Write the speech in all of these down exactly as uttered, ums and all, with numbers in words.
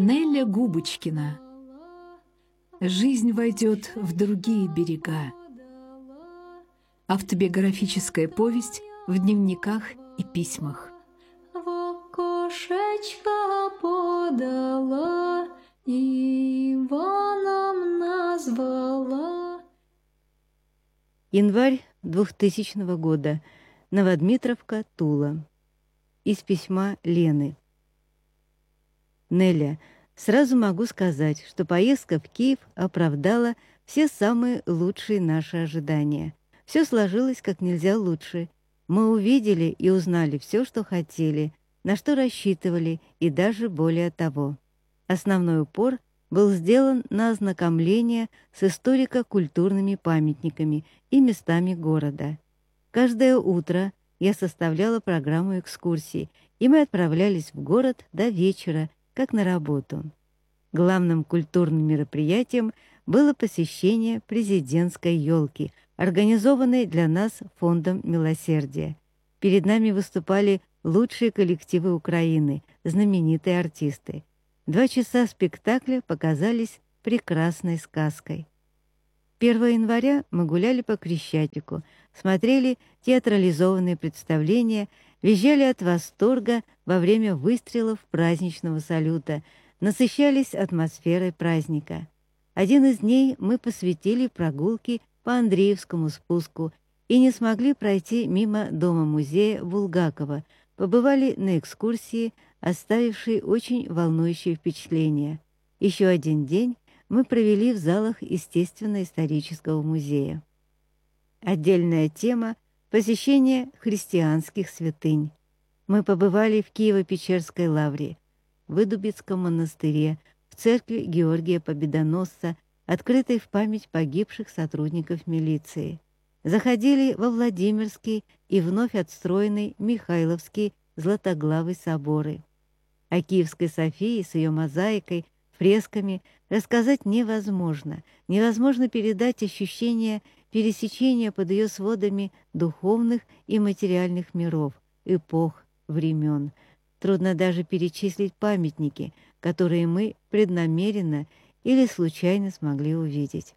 Неля Губочкина. Жизнь войдет в другие берега. Автобиографическая повесть в дневниках и письмах. В окошечко подала, Иваном назвала. Январь двухтысячного года. Новодмитровка, Тула. Из письма Лены. Неля, сразу могу сказать, что поездка в Киев оправдала все самые лучшие наши ожидания. Все сложилось как нельзя лучше. Мы увидели и узнали все, что хотели, на что рассчитывали, и даже более того. Основной упор был сделан на ознакомление с историко-культурными памятниками и местами города. Каждое утро я составляла программу экскурсий, и мы отправлялись в город до вечера, как на работу. Главным культурным мероприятием было посещение президентской елки, организованной для нас Фондом Милосердия. Перед нами выступали лучшие коллективы Украины, знаменитые артисты. Два часа спектакля показались прекрасной сказкой. первого января мы гуляли по Крещатику, смотрели театрализованные представления, визжали от восторга во время выстрелов праздничного салюта, насыщались атмосферой праздника. Один из дней мы посвятили прогулке по Андреевскому спуску и не смогли пройти мимо дома-музея Булгакова, побывали на экскурсии, оставившей очень волнующие впечатления. Еще один день мы провели в залах естественно-исторического музея. Отдельная тема — посещение христианских святынь. Мы побывали в Киево-Печерской лавре, в Выдубицком монастыре, в церкви Георгия Победоносца, открытой в память погибших сотрудников милиции. Заходили во Владимирский и вновь отстроенный Михайловский Златоглавый соборы. О Киевской Софии с ее мозаикой, фресками рассказать невозможно. Невозможно передать ощущение пересечения под ее сводами духовных и материальных миров, эпох, времен. Трудно даже перечислить памятники, которые мы преднамеренно или случайно смогли увидеть.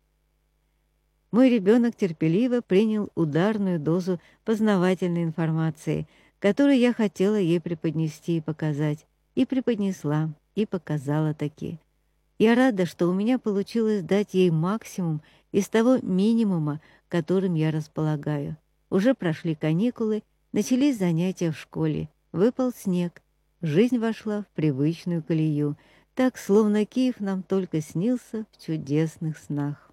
Мой ребенок терпеливо принял ударную дозу познавательной информации, которую я хотела ей преподнести и показать, и преподнесла, и показала таки. Я рада, что у меня получилось дать ей максимум из того минимума, которым я располагаю. Уже прошли каникулы, начались занятия в школе, выпал снег, жизнь вошла в привычную колею, так, словно Киев нам только снился в чудесных снах.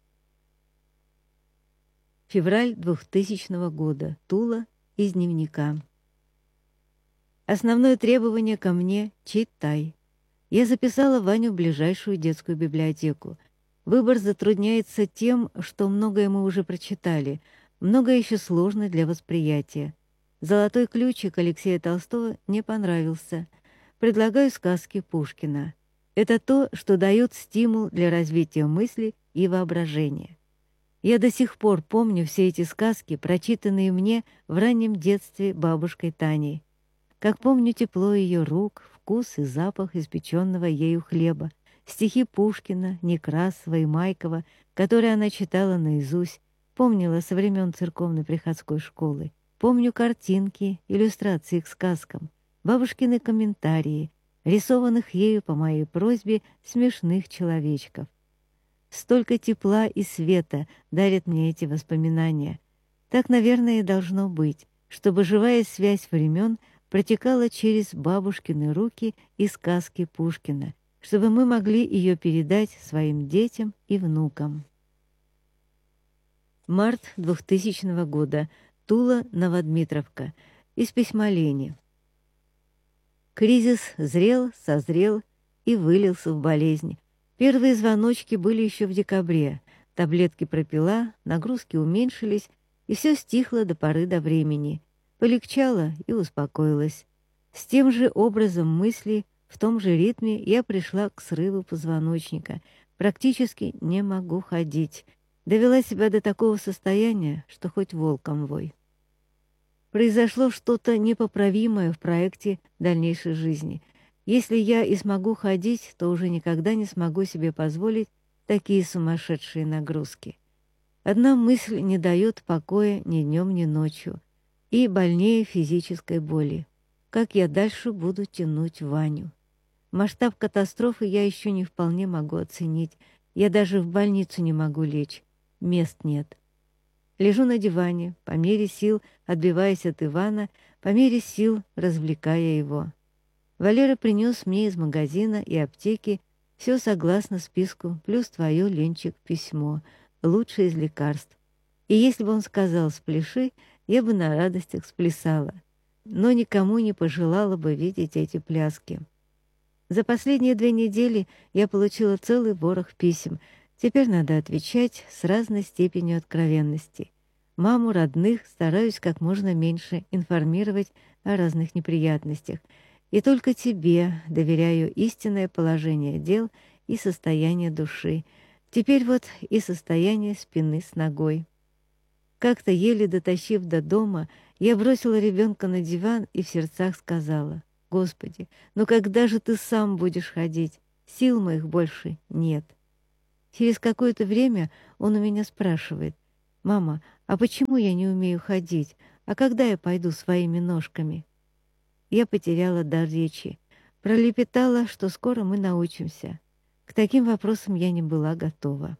Февраль двухтысячного года. Тула. Из дневника. Основное требование ко мне — читай. Я записала Ваню в ближайшую детскую библиотеку. Выбор затрудняется тем, что многое мы уже прочитали, многое еще сложно для восприятия. «Золотой ключик» Алексея Толстого не понравился. Предлагаю сказки Пушкина. Это то, что дает стимул для развития мысли и воображения. Я до сих пор помню все эти сказки, прочитанные мне в раннем детстве бабушкой Таней. Как помню тепло ее рук, вкус и запах испеченного ею хлеба, стихи Пушкина, Некрасова и Майкова, которые она читала наизусть, помнила со времен церковной приходской школы. Помню картинки, иллюстрации к сказкам, бабушкины комментарии, рисованных ею по моей просьбе смешных человечков. Столько тепла и света дарят мне эти воспоминания. Так, наверное, и должно быть, чтобы живая связь времен протекала через бабушкины руки и сказки Пушкина, чтобы мы могли ее передать своим детям и внукам. Март двухтысячного года. Тула, Новодмитровка. Из письма Лене. Кризис зрел, созрел и вылился в болезнь. Первые звоночки были еще в декабре. Таблетки пропила, нагрузки уменьшились, и все стихло до поры до времени. Полегчало и успокоилось. С тем же образом мысли, в том же ритме я пришла к срыву позвоночника. Практически не могу ходить. Довела себя до такого состояния, что хоть волком вой. Произошло что-то непоправимое в проекте дальнейшей жизни. Если я и смогу ходить, то уже никогда не смогу себе позволить такие сумасшедшие нагрузки. Одна мысль не дает покоя ни днем, ни ночью, и больнее физической боли. Как я дальше буду тянуть Ваню? Масштаб катастрофы я еще не вполне могу оценить. Я даже в больницу не могу лечь. Мест нет. Лежу на диване, по мере сил отбиваясь от Ивана, по мере сил развлекая его. Валера принес мне из магазина и аптеки все согласно списку, плюс твое, Ленчик, письмо, лучшее из лекарств. И если бы он сказал «спляши», я бы на радостях сплясала, но никому не пожелала бы видеть эти пляски. За последние две недели я получила целый ворох писем. Теперь надо отвечать с разной степенью откровенности. Маму, родных стараюсь как можно меньше информировать о разных неприятностях. И только тебе доверяю истинное положение дел и состояние души. Теперь вот и состояние спины с ногой. Как-то, еле дотащив до дома, я бросила ребенка на диван и в сердцах сказала: «Господи, ну когда же ты сам будешь ходить? Сил моих больше нет». Через какое-то время он у меня спрашивает: «Мама, а почему я не умею ходить? А когда я пойду своими ножками?» Я потеряла дар речи, пролепетала, что скоро мы научимся. К таким вопросам я не была готова.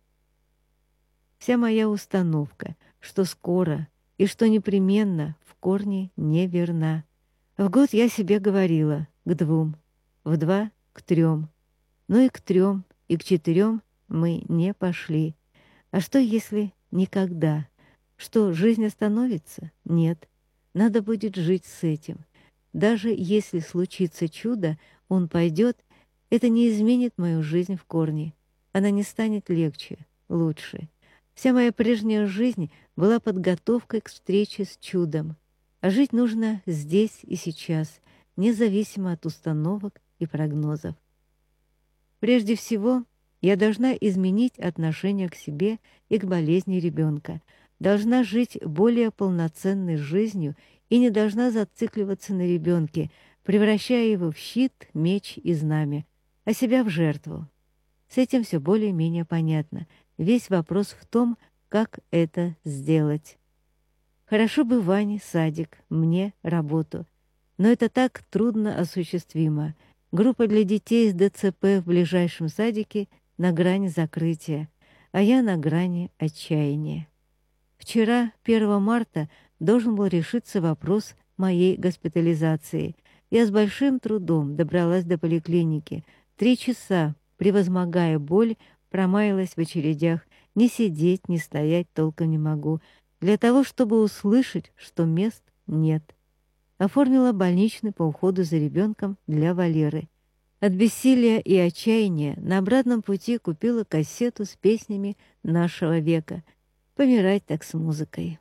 Вся моя установка, что скоро и что непременно, в корне неверна. В год я себе говорила к двум, в два — к трем. Но и к трем, и к четырем мы не пошли. А что, если никогда? Что, жизнь остановится? Нет. Надо будет жить с этим. Даже если случится чудо, он пойдет, это не изменит мою жизнь в корне. Она не станет легче, лучше. Вся моя прежняя жизнь была подготовкой к встрече с чудом. А жить нужно здесь и сейчас, независимо от установок и прогнозов. Прежде всего, я должна изменить отношение к себе и к болезни ребенка, должна жить более полноценной жизнью и не должна зацикливаться на ребенке, превращая его в щит, меч и знамя, а себя в жертву. С этим все более-менее понятно. Весь вопрос в том, как это сделать. Хорошо бы Ване садик, мне работу. Но это так трудно осуществимо. Группа для детей с ДЦП в ближайшем садике на грани закрытия, а я на грани отчаяния. Вчера, первого марта, должен был решиться вопрос моей госпитализации. Я с большим трудом добралась до поликлиники. Три часа, превозмогая боль, промаялась в очередях. Ни сидеть, ни стоять толком не могу. Для того, чтобы услышать, что мест нет. Оформила больничный по уходу за ребенком для Валеры. От бессилия и отчаяния на обратном пути купила кассету с песнями нашего века. Помирать так с музыкой.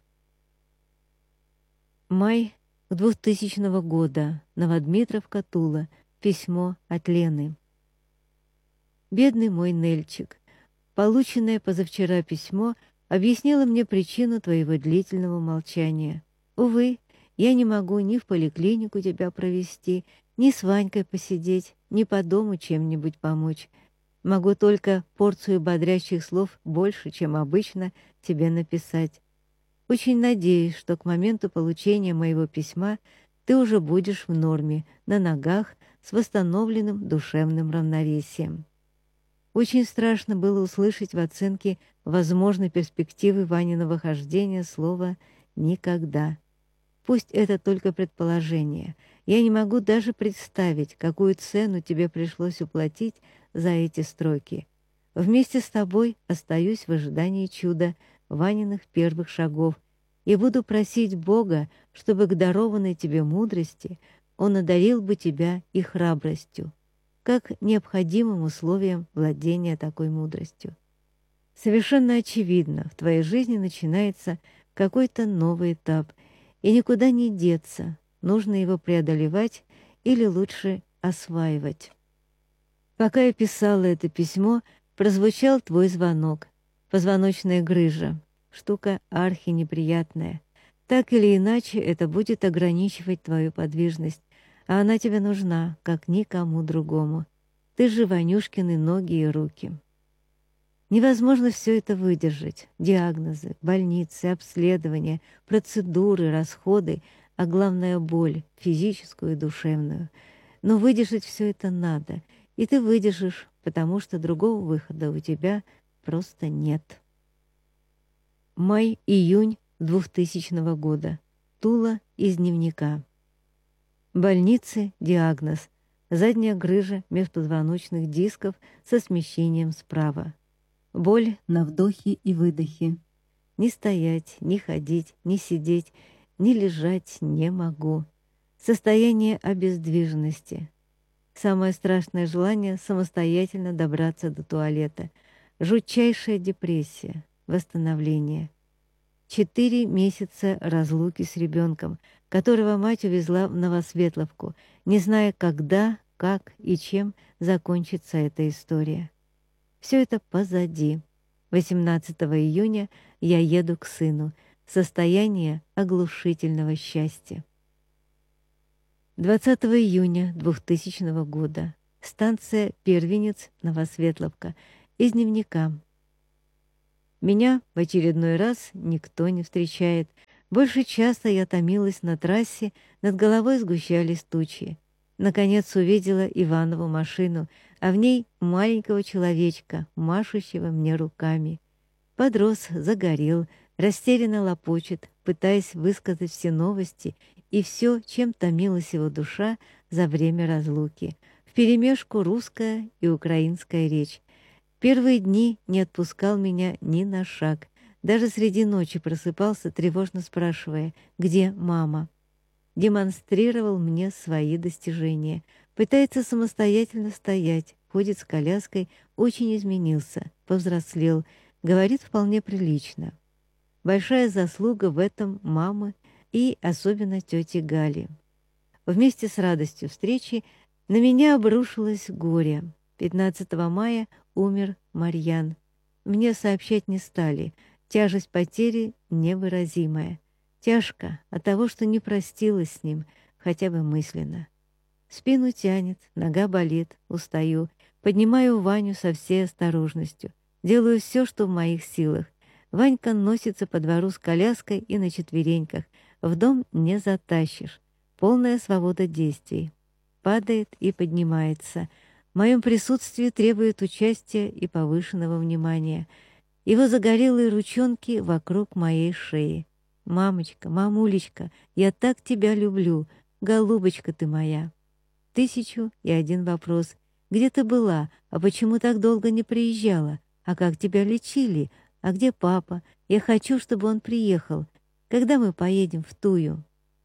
Май двухтысячного года. Новодмитровка, Тула. Письмо от Лены. Бедный мой Нельчик. Полученное позавчера письмо объяснило мне причину твоего длительного молчания. Увы, я не могу ни в поликлинику тебя провести, ни с Ванькой посидеть, ни по дому чем-нибудь помочь. Могу только порцию бодрящих слов больше, чем обычно, тебе написать. Очень надеюсь, что к моменту получения моего письма ты уже будешь в норме, на ногах, с восстановленным душевным равновесием. Очень страшно было услышать в оценке возможной перспективы Ваниного хождения слово «никогда». Пусть это только предположение. Я не могу даже представить, какую цену тебе пришлось уплатить за эти строки. Вместе с тобой остаюсь в ожидании чуда, Ваниных первых шагов, и буду просить Бога, чтобы к дарованной тебе мудрости Он одарил бы тебя и храбростью, как необходимым условием владения такой мудростью. Совершенно очевидно, в твоей жизни начинается какой-то новый этап, и никуда не деться, нужно его преодолевать или лучше осваивать. Пока я писала это письмо, прозвучал твой звонок. Позвоночная грыжа. Штука архинеприятная. Так или иначе, это будет ограничивать твою подвижность. А она тебе нужна, как никому другому. Ты же Ванюшкины ноги и руки. Невозможно все это выдержать. Диагнозы, больницы, обследования, процедуры, расходы, а главное — боль, физическую и душевную. Но выдержать все это надо, и ты выдержишь, потому что другого выхода у тебя просто нет. Май-июнь двухтысячного года. Тула из дневника. В больнице диагноз. Задняя грыжа межпозвоночных дисков со смещением справа. Боль на вдохе и выдохе. Ни стоять, ни ходить, ни сидеть, ни лежать не могу. Состояние обездвиженности. Самое страшное желание — самостоятельно добраться до туалета. Жутчайшая депрессия. Восстановление. Четыре месяца разлуки с ребенком, которого мать увезла в Новосветловку, не зная, когда, как и чем закончится эта история. Все это позади. восемнадцатого июня я еду к сыну. Состояние оглушительного счастья. двадцатого июня двухтысячного года. Станция Первенец, Новосветловка. Из дневника. Меня в очередной раз никто не встречает. Больше часа я томилась на трассе, над головой сгущались тучи. Наконец увидела Иванову машину, а в ней маленького человечка, машущего мне руками. Подрос, загорел, растерянно лопочет, пытаясь высказать все новости и все, чем томилась его душа за время разлуки. Вперемешку русская и украинская речь. Первые дни не отпускал меня ни на шаг. Даже среди ночи просыпался, тревожно спрашивая, где мама. Демонстрировал мне свои достижения. Пытается самостоятельно стоять, ходит с коляской, очень изменился, повзрослел, говорит вполне прилично. Большая заслуга в этом мамы и особенно тети Гали. Вместе с радостью встречи на меня обрушилось горе. пятнадцатого мая умер Марьян. Мне сообщать не стали. Тяжесть потери невыразимая. Тяжко от того, что не простилась с ним, хотя бы мысленно. Спину тянет, нога болит, устаю. Поднимаю Ваню со всей осторожностью. Делаю все, что в моих силах. Ванька носится по двору с коляской и на четвереньках. В дом не затащишь. Полная свобода действий. Падает и поднимается. В моем присутствии требует участия и повышенного внимания. Его загорелые ручонки вокруг моей шеи. «Мамочка, мамулечка, я так тебя люблю, голубочка ты моя». Тысячу и один вопрос. Где ты была? А почему так долго не приезжала? А как тебя лечили? А где папа? Я хочу, чтобы он приехал. Когда мы поедем в Тую?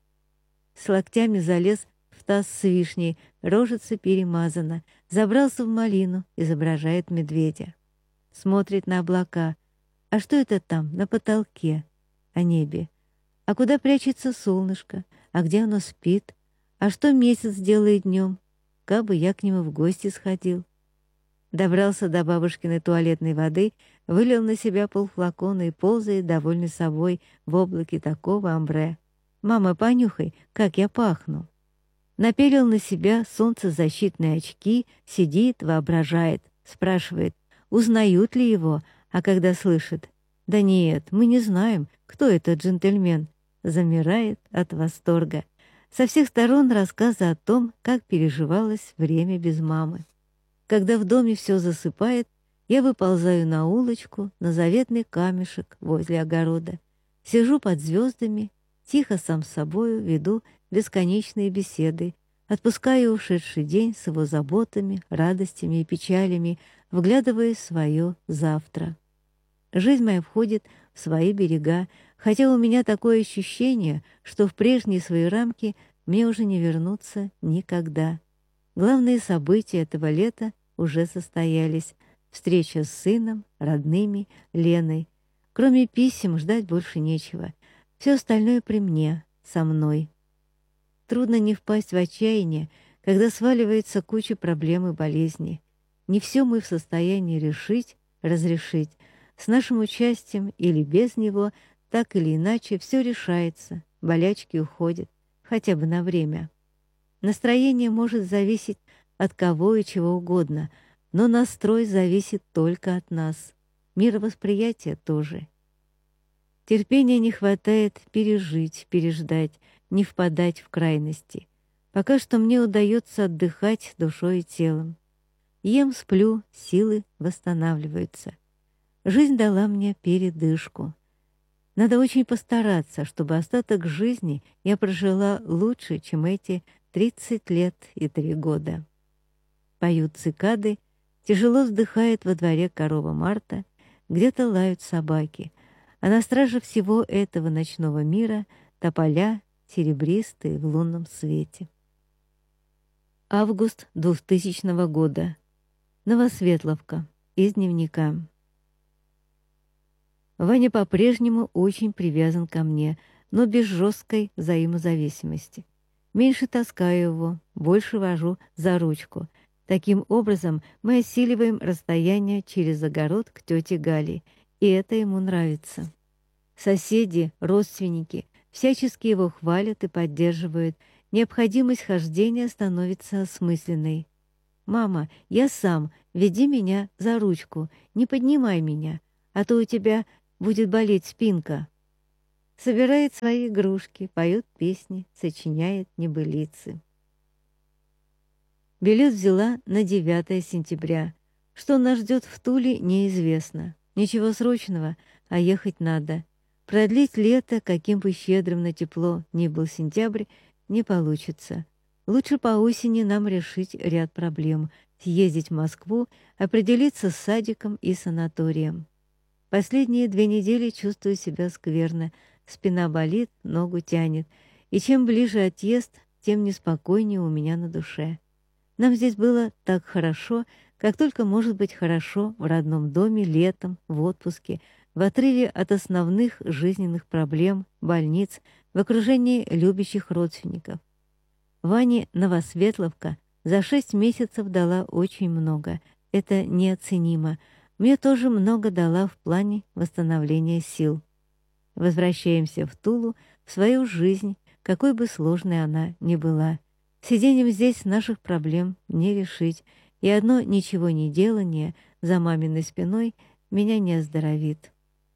С локтями залез в таз с вишней, рожица перемазана. Забрался в малину, изображает медведя. Смотрит на облака. А что это там, на потолке? О небе. А куда прячется солнышко? А где оно спит? А что месяц делает днем? Как бы я к нему в гости сходил. Добрался до бабушкиной туалетной воды, вылил на себя полфлакона и ползает, довольный собой, в облаке такого амбре. «Мама, понюхай, как я пахну!» Напелил на себя солнцезащитные очки, сидит, воображает, спрашивает, узнают ли его, а когда слышит: «Да нет, мы не знаем, кто этот джентльмен», замирает от восторга. Со всех сторон рассказы о том, как переживалось время без мамы. Когда в доме все засыпает, я выползаю на улочку, на заветный камешек возле огорода. Сижу под звездами, тихо сам с собою веду бесконечные беседы, отпускаю ушедший день с его заботами, радостями и печалями, вглядываясь в свое завтра. Жизнь моя входит в свои берега, хотя у меня такое ощущение, что в прежние свои рамки мне уже не вернуться никогда. Главные события этого лета уже состоялись. Встреча с сыном, родными, Леной. Кроме писем ждать больше нечего. Все остальное при мне, со мной. Трудно не впасть в отчаяние, когда сваливается куча проблем и болезней. Не все мы в состоянии решить, разрешить. С нашим участием или без него, так или иначе, все решается, болячки уходят, хотя бы на время. Настроение может зависеть от кого и чего угодно, но настрой зависит только от нас. Мировосприятие тоже. Терпения не хватает пережить, переждать, не впадать в крайности. Пока что мне удается отдыхать душой и телом. Ем, сплю, силы восстанавливаются. Жизнь дала мне передышку. Надо очень постараться, чтобы остаток жизни я прожила лучше, чем эти тридцать лет и три года. Поют цикады, тяжело вздыхает во дворе корова Марта, где-то лают собаки, а на страже всего этого ночного мира тополя серебристые в лунном свете. Август двухтысячного года. Новосветловка. Из дневника. Ваня по-прежнему очень привязан ко мне, но без жесткой взаимозависимости. Меньше таскаю его, больше вожу за ручку. Таким образом мы осиливаем расстояние через огород к тете Гале, и это ему нравится. Соседи, родственники всячески его хвалят и поддерживают. Необходимость хождения становится осмысленной. «Мама, я сам, веди меня за ручку, не поднимай меня, а то у тебя будет болеть спинка». Собирает свои игрушки, поет песни, сочиняет небылицы. Билет взяла на девятое сентября. Что нас ждет в Туле, неизвестно. Ничего срочного, а ехать надо. Продлить лето, каким бы щедрым на тепло ни был сентябрь, не получится. Лучше по осени нам решить ряд проблем, съездить в Москву, определиться с садиком и санаторием. Последние две недели чувствую себя скверно, спина болит, ногу тянет, и чем ближе отъезд, тем неспокойнее у меня на душе. Нам здесь было так хорошо, как только может быть хорошо в родном доме летом, в отпуске, в отрыве от основных жизненных проблем, больниц, в окружении любящих родственников. Ване Новосветловка за шесть месяцев дала очень много. Это неоценимо. Мне тоже много дала в плане восстановления сил. Возвращаемся в Тулу, в свою жизнь, какой бы сложной она ни была. Сидением здесь наших проблем не решить, и одно ничего не делание за маминой спиной меня не оздоровит.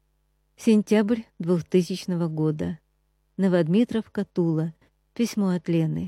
Сентябрь двухтысячного года. Новодмитровка, Тула. Письмо от Лены.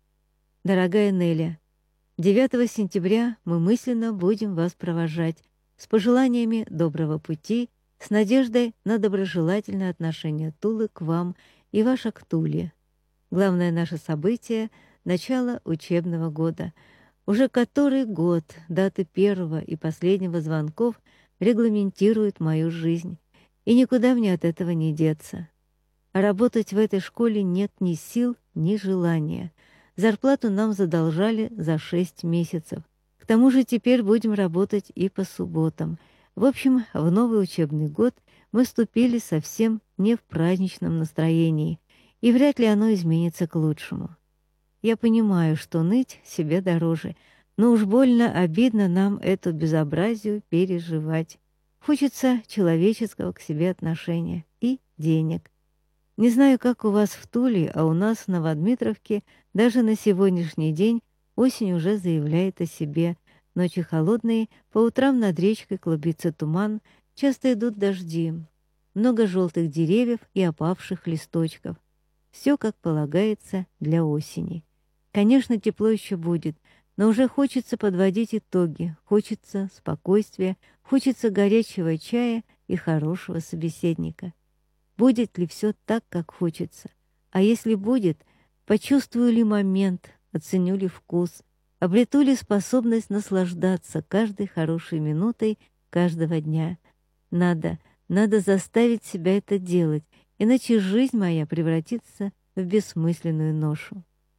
Дорогая Неля, девятого сентября мы мысленно будем вас провожать с пожеланиями доброго пути, с надеждой на доброжелательное отношение Тулы к вам и ваша к Туле. Главное наше событие — начало учебного года. Уже который год даты первого и последнего звонков регламентируют мою жизнь, и никуда мне от этого не деться. А работать в этой школе нет ни сил, ни желания. Зарплату нам задолжали за шесть месяцев. К тому же теперь будем работать и по субботам. В общем, в новый учебный год мы вступили совсем не в праздничном настроении, и вряд ли оно изменится к лучшему. Я понимаю, что ныть себе дороже, но уж больно обидно нам эту безобразию переживать. Хочется человеческого к себе отношения и денег. Не знаю, как у вас в Туле, а у нас в Новодмитровке даже на сегодняшний день осень уже заявляет о себе. Ночи холодные, по утрам над речкой клубится туман, часто идут дожди. Много желтых деревьев и опавших листочков. Все, как полагается, для осени. Конечно, тепло еще будет, но уже хочется подводить итоги, хочется спокойствия, хочется горячего чая и хорошего собеседника. Будет ли все так, как хочется? А если будет, почувствую ли момент, оценю ли вкус, обрету ли способность наслаждаться каждой хорошей минутой каждого дня? Надо, надо заставить себя это делать, иначе жизнь моя превратится в бессмысленную ношу.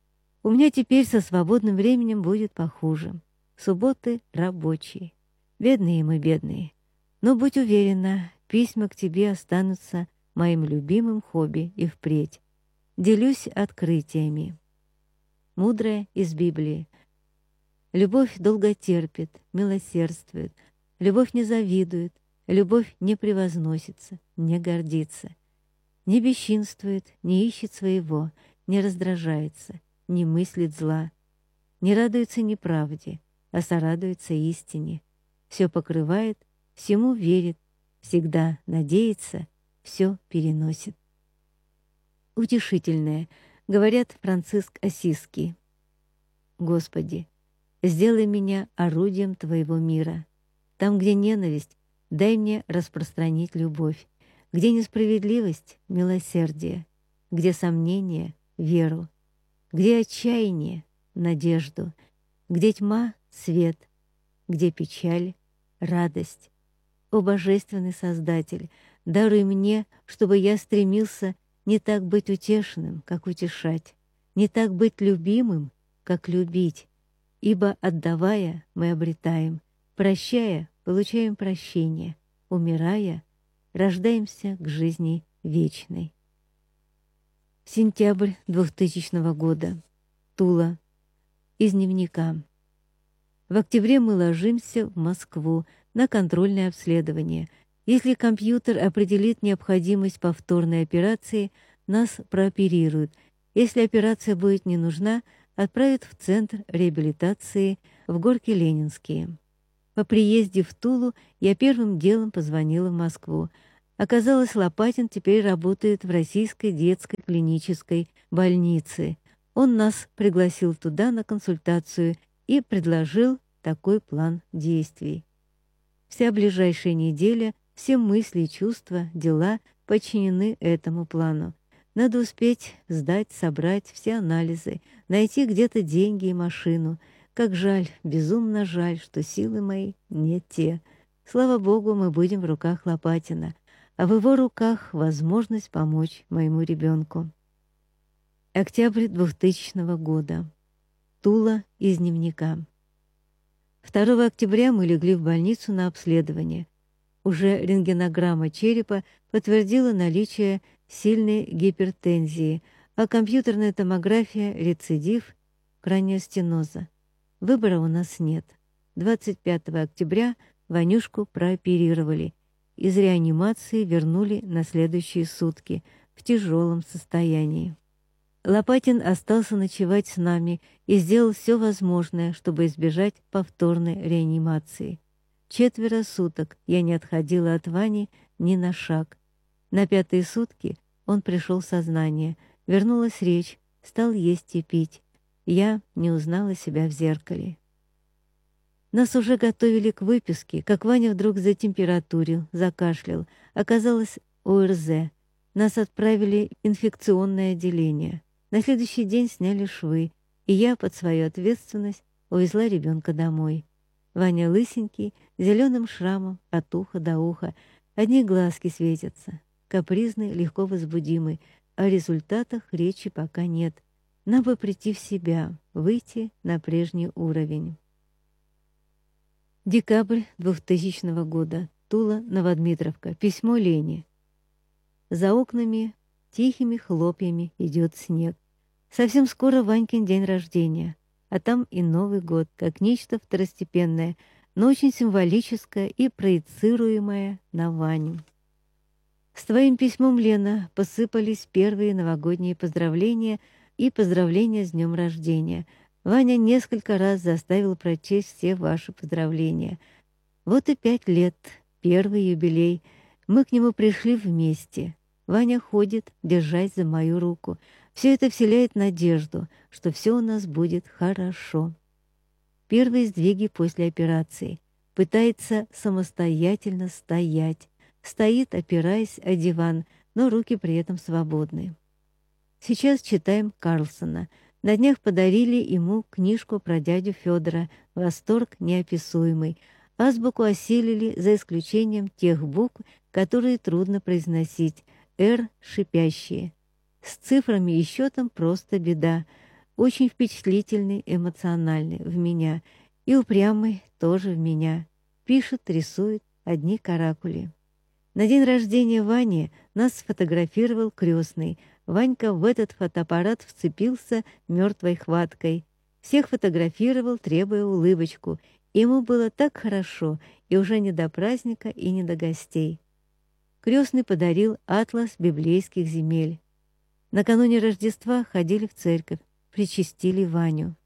У меня теперь со свободным временем будет похуже. Субботы рабочие. Бедные мы, бедные. Но будь уверена, письма к тебе останутся моим любимым хобби и впредь. Делюсь открытиями. Мудрая из Библии. Любовь долго терпит, милосердствует. Любовь не завидует. Любовь не превозносится, не гордится. Не бесчинствует, не ищет своего, не раздражается, не мыслит зла, не радуется неправде, а сорадуется истине. Все покрывает, всему верит, всегда надеется, все переносит. Утешительное, говорят Франциск Ассизский. Господи, сделай меня орудием Твоего мира. Там, где ненависть, дай мне распространить любовь. Где несправедливость — милосердие. Где сомнение — веру. Где отчаяние — надежду. Где тьма — свет. Где печаль — радость. О Божественный Создатель, даруй мне, чтобы я стремился не так быть утешенным, как утешать, не так быть любимым, как любить, ибо, отдавая, мы обретаем, прощая, получаем прощение, умирая, рождаемся к жизни вечной. Сентябрь двухтысячного года. Тула. Из дневника. В октябре мы ложимся в Москву на контрольное обследование. Если компьютер определит необходимость повторной операции, нас прооперируют. Если операция будет не нужна, отправят в Центр реабилитации в Горки Ленинские. По приезде в Тулу я первым делом позвонила в Москву. Оказалось, Лопатин теперь работает в Российской детской клинической больнице. Он нас пригласил туда на консультацию и предложил такой план действий. Вся ближайшая неделя, все мысли, чувства, дела подчинены этому плану. Надо успеть сдать, собрать все анализы, найти где-то деньги и машину. Как жаль, безумно жаль, что силы мои не те. Слава Богу, мы будем в руках Лопатина, а в его руках возможность помочь моему ребенку. Октябрь двухтысячного года. Тула, из дневника. второго октября мы легли в больницу на обследование. Уже рентгенограмма черепа подтвердила наличие сильной гипертензии, а компьютерная томография — рецидив краниостеноза. Выбора у нас нет. двадцать пятого октября Ванюшку прооперировали. Из реанимации вернули на следующие сутки в тяжелом состоянии. Лопатин остался ночевать с нами и сделал все возможное, чтобы избежать повторной реанимации. Четверо суток я не отходила от Вани ни на шаг. На пятые сутки он пришел в сознание, вернулась речь, стал есть и пить. Я не узнала себя в зеркале. Нас уже готовили к выписке, как Ваня вдруг затемпературил, закашлял. Оказалось, ОРЗ. Нас отправили в инфекционное отделение. На следующий день сняли швы, и я под свою ответственность увезла ребенка домой. Ваня лысенький, с зеленым шрамом от уха до уха, одни глазки светятся, капризный, легко возбудимый, о результатах речи пока нет. Нам бы прийти в себя, выйти на прежний уровень. Декабрь двухтысячного года. Тула, Новодмитровка. Письмо Лене. За окнами тихими хлопьями идет снег. Совсем скоро Ванькин день рождения, а там и Новый год, как нечто второстепенное, но очень символическое и проецируемое на Ваню. С твоим письмом, Лена, посыпались первые новогодние поздравления и поздравления с днем рождения. Ваня несколько раз заставил прочесть все ваши поздравления. Вот и пять лет, первый юбилей. Мы к нему пришли вместе. Ваня ходит, держась за мою руку. Все это вселяет надежду, что все у нас будет хорошо. Первые сдвиги после операции. Пытается самостоятельно стоять. Стоит, опираясь о диван, но руки при этом свободны. Сейчас читаем Карлсона. На днях подарили ему книжку про дядю Федора. Восторг неописуемый. Азбуку осилили за исключением тех букв, которые трудно произносить. «Р» шипящие. С цифрами и счетом просто беда. Очень впечатлительный, эмоциональный в меня. И упрямый тоже в меня. Пишет, рисует одни каракули. На день рождения Вани нас сфотографировал крестный. Ванька в этот фотоаппарат вцепился мертвой хваткой. Всех фотографировал, требуя улыбочку. Ему было так хорошо, и уже не до праздника и не до гостей. Крестный подарил атлас библейских земель. Накануне Рождества ходили в церковь, причастили Ваню.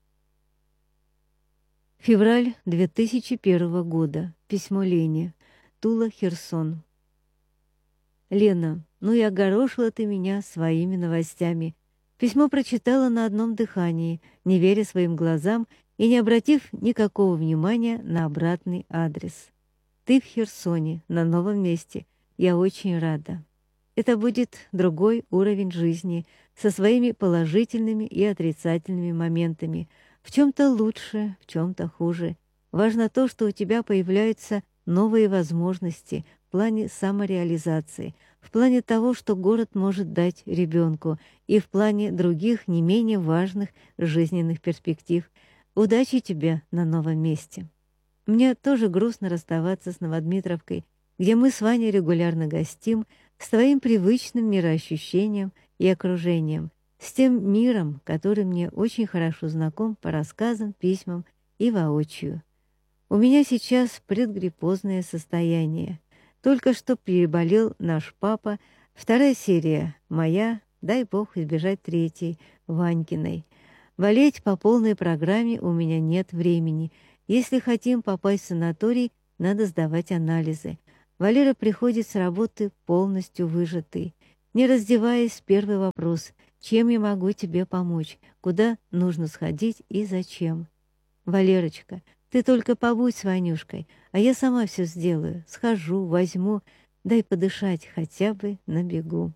Февраль две тысячи первого года. Письмо Лене. Тула, Херсон. Лена, ну и огорошила ты меня своими новостями. Письмо прочитала на одном дыхании, не веря своим глазам и не обратив никакого внимания на обратный адрес. Ты в Херсоне, на новом месте. Я очень рада. Это будет другой уровень жизни, со своими положительными и отрицательными моментами. В чем-то лучше, в чем-то хуже. Важно то, что у тебя появляются новые возможности в плане самореализации, в плане того, что город может дать ребенку, и в плане других не менее важных жизненных перспектив. Удачи тебе на новом месте. Мне тоже грустно расставаться с Новодмитровкой, где мы с Ваней регулярно гостим, с твоим привычным мироощущением и окружением, с тем миром, который мне очень хорошо знаком по рассказам, письмам и воочию. У меня сейчас предгриппозное состояние. Только что переболел наш папа, вторая серия моя, дай бог избежать третьей, Ванькиной. Болеть по полной программе у меня нет времени. Если хотим попасть в санаторий, надо сдавать анализы. Валера приходит с работы полностью выжатый. Не раздеваясь, первый вопрос: чем я могу тебе помочь? Куда нужно сходить и зачем? Валерочка, ты только побудь с Ванюшкой, а я сама все сделаю. Схожу, возьму, дай подышать хотя бы на бегу.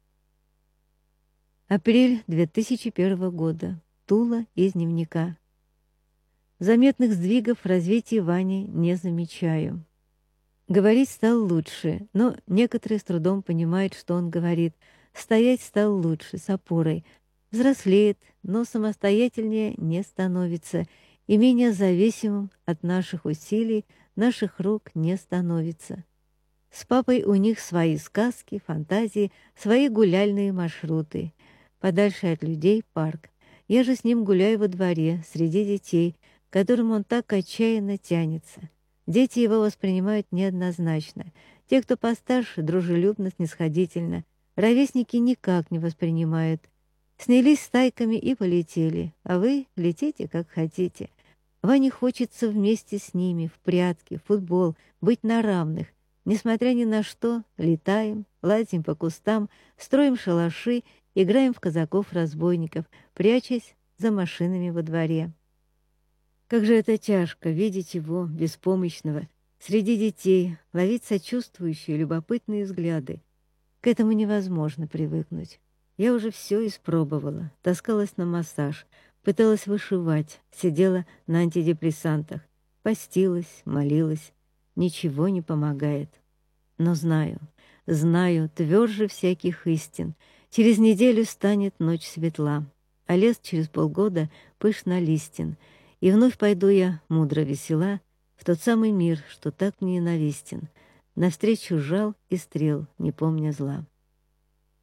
Апрель две тысячи первого года. Тула из дневника. Заметных сдвигов в развитии Вани не замечаю. Говорить стал лучше, но некоторые с трудом понимают, что он говорит. Стоять стал лучше, с опорой. Взрослеет, но самостоятельнее не становится и менее зависимым от наших усилий, наших рук не становится. С папой у них свои сказки, фантазии, свои гуляльные маршруты. Подальше от людей парк. Я же с ним гуляю во дворе, среди детей, к которым он так отчаянно тянется. Дети его воспринимают неоднозначно. Те, кто постарше, дружелюбно, снисходительно. Ровесники никак не воспринимают. Снялись стайками и полетели, а вы летите, как хотите. Ване хочется вместе с ними в прятки, в футбол, быть на равных. Несмотря ни на что, летаем, лазим по кустам, строим шалаши, играем в казаков-разбойников, прячась за машинами во дворе. Как же это тяжко видеть его, беспомощного, среди детей, ловить сочувствующие, любопытные взгляды. К этому невозможно привыкнуть. Я уже все испробовала, таскалась на массаж, пыталась вышивать, сидела на антидепрессантах, постилась, молилась. Ничего не помогает. Но знаю, знаю, тверже всяких истин. Через неделю станет ночь светла, а лес через полгода пышнолистен, и вновь пойду я, мудро весела, в тот самый мир, что так мне ненавистен, навстречу жал и стрел, не помня зла.